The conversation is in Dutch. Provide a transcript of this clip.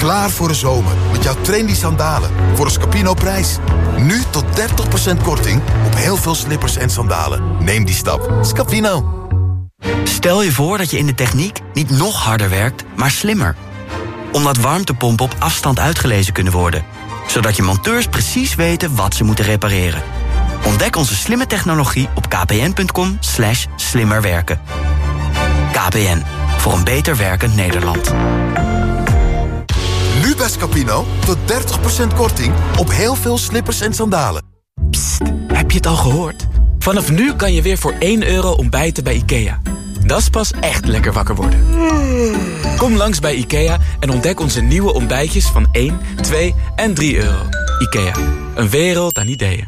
Klaar voor de zomer met jouw trendy sandalen voor een Scapino-prijs. Nu tot 30% korting op heel veel slippers en sandalen. Neem die stap. Scapino. Stel je voor dat je in de techniek niet nog harder werkt, maar slimmer. Omdat warmtepompen op afstand uitgelezen kunnen worden. Zodat je monteurs precies weten wat ze moeten repareren. Ontdek onze slimme technologie op kpn.com/slimmerwerken. KPN, voor een beter werkend Nederland. Nu bij Scapino tot 30% korting op heel veel slippers en sandalen. Psst, heb je het al gehoord? Vanaf nu kan je weer voor €1 ontbijten bij IKEA. Dat is pas echt lekker wakker worden. Kom langs bij IKEA en ontdek onze nieuwe ontbijtjes van 1, 2 en €3. IKEA, een wereld aan ideeën.